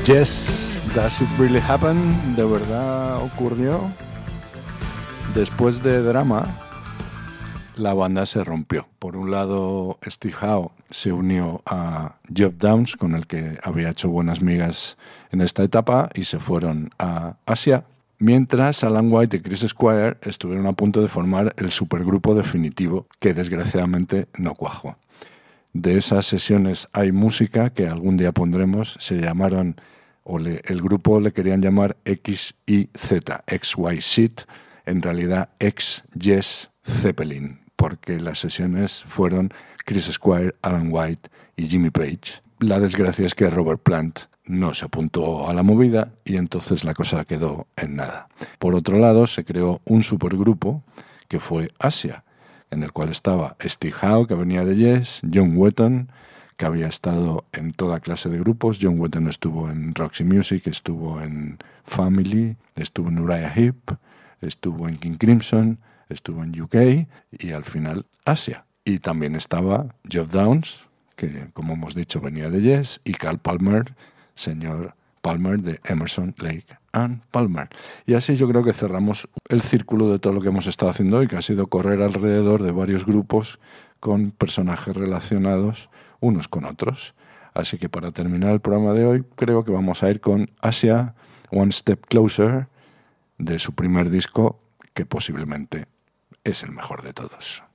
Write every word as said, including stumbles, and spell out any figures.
Yes, Does It Really Happen? ¿De verdad ocurrió? Después de Drama, la banda se rompió. Por un lado, Steve Howe se unió a Geoff Downes, con el que había hecho buenas migas en esta etapa, y se fueron a Asia, mientras Alan White y Chris Squire estuvieron a punto de formar el supergrupo definitivo, que desgraciadamente no cuajó. De esas sesiones hay música que algún día pondremos. Se llamaron, o le, el grupo le querían llamar X Y Z, X Y Z, en realidad X Yes Zeppelin, porque las sesiones fueron Chris Squire, Alan White y Jimmy Page. La desgracia es que Robert Plant no se apuntó a la movida y entonces la cosa quedó en nada. Por otro lado, se creó un supergrupo que fue Asia, en el cual estaba Steve Howe, que venía de Yes, John Wetton, que había estado en toda clase de grupos. John Wetton estuvo en Roxy Music, estuvo en Family, estuvo en Uriah Heep, estuvo en King Crimson, estuvo en U K y al final Asia. Y también estaba Geoff Downes, que como hemos dicho venía de Yes, y Carl Palmer, señor Palmer de Emerson, Lake and Palmer. Y así yo creo que cerramos el círculo de todo lo que hemos estado haciendo hoy, que ha sido correr alrededor de varios grupos con personajes relacionados unos con otros. Así que para terminar el programa de hoy, creo que vamos a ir con Asia, One Step Closer, de su primer disco, que posiblemente es el mejor de todos.